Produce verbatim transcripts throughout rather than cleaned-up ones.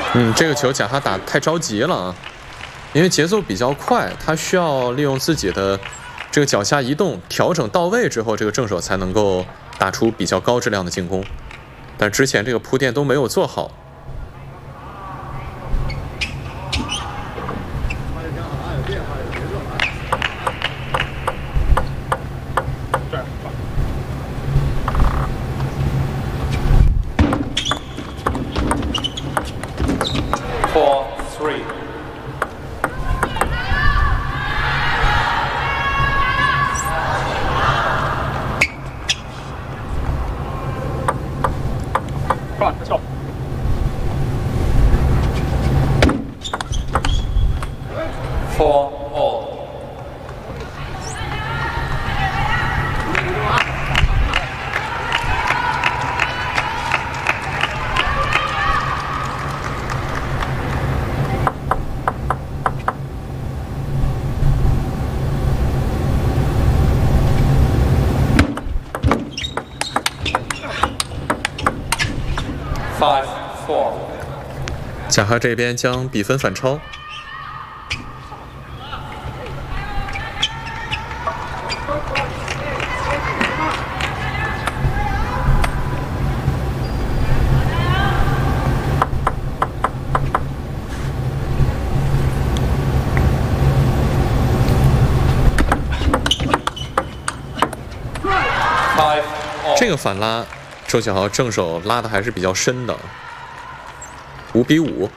嗯，这个球贾哈打太着急了啊，因为节奏比较快，他需要利用自己的这个脚下移动调整到位之后，这个正手才能够打出比较高质量的进攻。但之前这个铺垫都没有做好。 Four all. Five four. 贾哈这边将比分反超。 这个反拉，周晓豪正手拉的还是比较深的，五比五。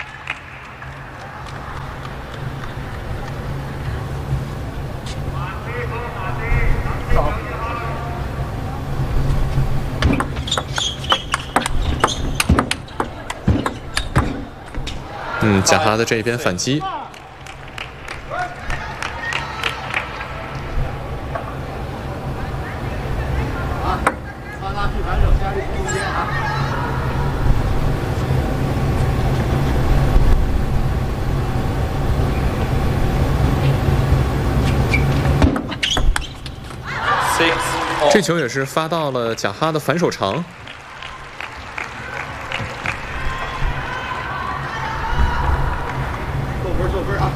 嗯，贾哈的这边反击。 这球也是发到了贾哈的反手长。 扣分扣分啊！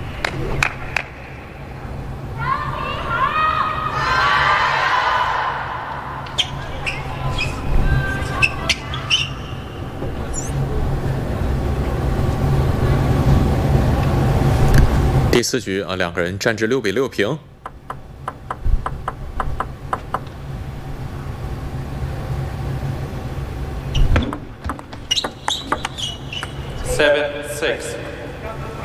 第四局啊，两个人战至六比六平。 Seven six.